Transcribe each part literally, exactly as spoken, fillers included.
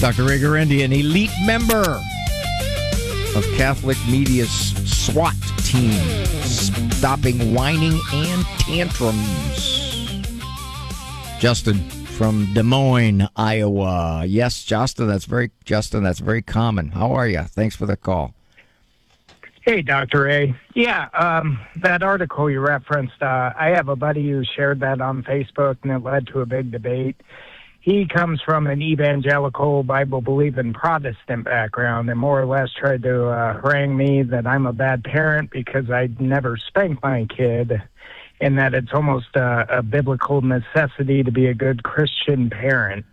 Doctor Ray Guarendi, an elite member of Catholic Media's SWAT team, stopping whining and tantrums. Justin from Des Moines, Iowa. Yes, Justin, that's very Justin, that's very common. How are you? Thanks for the call. Hey, Doctor A. Yeah, um, that article you referenced, uh, I have a buddy who shared that on Facebook, and it led to a big debate. He comes from an evangelical, Bible-believing Protestant background and more or less tried to uh, harangue me that I'm a bad parent because I'd never spanked my kid, and that it's almost a, a biblical necessity to be a good Christian parent.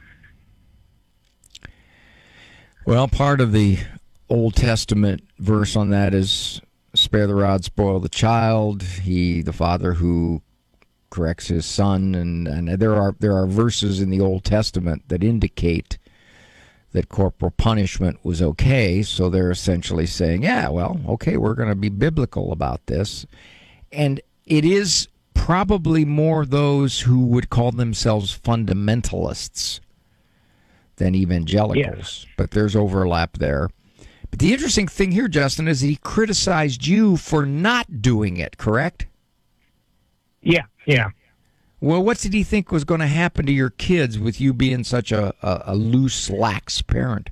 Well, part of the Old Testament verse on that is spare the rod, spoil the child. He, the father who corrects his son, and, and there are there are verses in the Old Testament that indicate that corporal punishment was okay. So they're essentially saying, yeah, well, okay, we're going to be biblical about this. And it is probably more those who would call themselves fundamentalists than evangelicals. Yes. But there's overlap there. But the interesting thing here, Justin, is that he criticized you for not doing it, correct? Yeah, yeah. Well, what did he think was going to happen to your kids with you being such a, a, a loose, lax parent?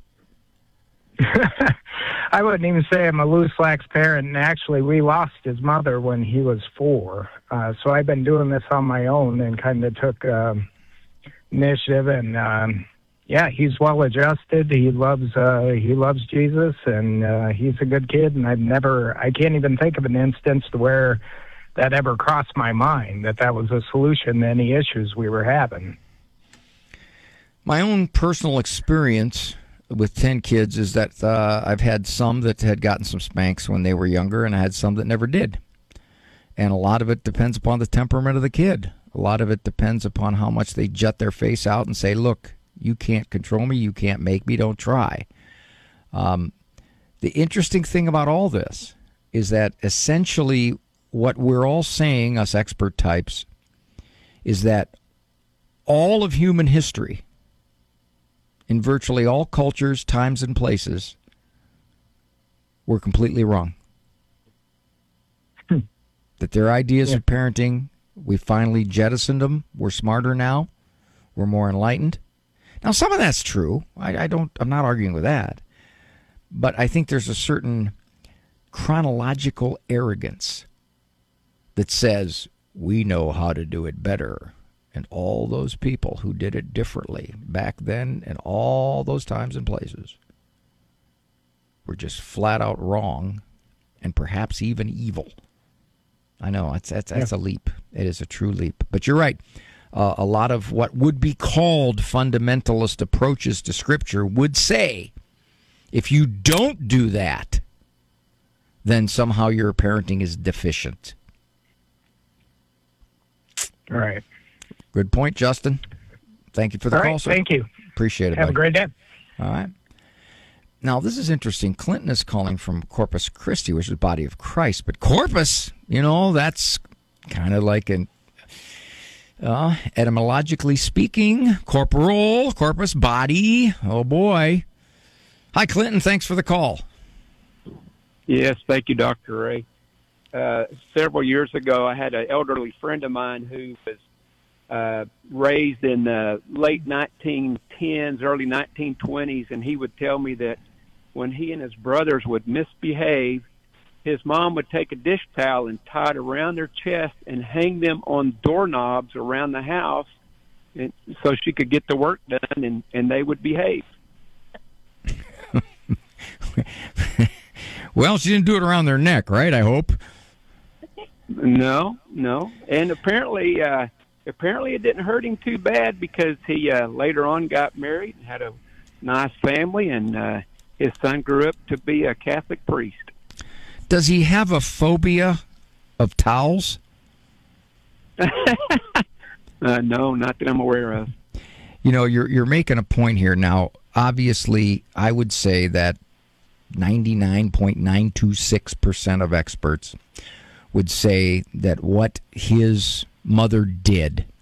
I wouldn't even say I'm a loose, lax parent. And actually, we lost his mother when he was four. Uh, so I've been doing this on my own and kind of took um, initiative. And, um, yeah, he's well-adjusted. He loves uh, he loves Jesus, and uh, he's a good kid. And I've never, I can't even think of an instance to where that ever crossed my mind, that that was a solution to any issues we were having. My own personal experience with ten kids is that uh, I've had some that had gotten some spanks when they were younger, and I had some that never did. And a lot of it depends upon the temperament of the kid. A lot of it depends upon how much they jut their face out and say, look, you can't control me, you can't make me, don't try. Um, the interesting thing about all this is that essentially what we're all saying, us expert types, is that all of human history, in virtually all cultures, times, and places, were completely wrong. Hmm. That their ideas yeah. of parenting, we finally jettisoned them. We're smarter now. We're more enlightened. Now, some of that's true. I, I don't. I'm not arguing with that. But I think there's a certain chronological arrogance that says we know how to do it better, and all those people who did it differently back then and all those times and places were just flat out wrong and perhaps even evil. I know, that's, that's, that's yeah. a leap. It is a true leap. But you're right. Uh, a lot of what would be called fundamentalist approaches to Scripture would say, if you don't do that, then somehow your parenting is deficient. All right. Good point, Justin. Thank you for the All call, right, sir. Thank you. Appreciate it. Have buddy. a great day. All right. Now, this is interesting. Clinton is calling from Corpus Christi, which is the body of Christ. But Corpus, you know, that's kind of like an, uh, etymologically speaking, corporal, corpus, body. Oh, boy. Hi, Clinton. Thanks for the call. Yes, thank you, Doctor Ray. Uh, several years ago, I had an elderly friend of mine who was uh, raised in the late nineteen tens, early nineteen twenties, and he would tell me that when he and his brothers would misbehave, his mom would take a dish towel and tie it around their chest and hang them on doorknobs around the house and, so she could get the work done, and, and they would behave. Well, she didn't do it around their neck, right? I hope. No, no. And apparently, uh, apparently it didn't hurt him too bad because he uh, later on got married and had a nice family, and uh, his son grew up to be a Catholic priest. Does he have a phobia of towels? uh, no, not that I'm aware of. You know, you're you're making a point here now. Obviously, I would say that ninety-nine point nine two six percent of experts would say that what his mother did